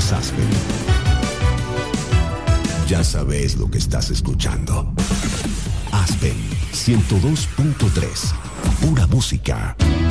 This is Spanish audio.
es Aspen. Ya sabes lo que estás escuchando. Aspen 102.3. Pura música.